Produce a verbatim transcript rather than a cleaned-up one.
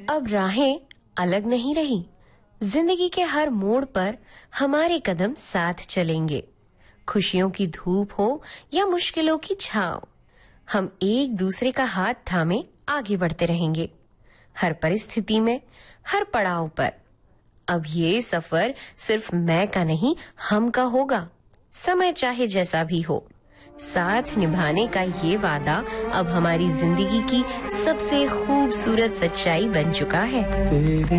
अब राहें अलग नहीं रही। जिंदगी के हर मोड़ पर हमारे कदम साथ चलेंगे। खुशियों की धूप हो या मुश्किलों की छांव, हम एक दूसरे का हाथ थामे आगे बढ़ते रहेंगे। हर परिस्थिति में, हर पड़ाव पर। अब ये सफर सिर्फ मैं का नहीं, हम का होगा। समय चाहे जैसा भी हो, साथ निभाने का ये वादा अब हमारी जिंदगी की सबसे खूबसूरत सच्चाई बन चुका है।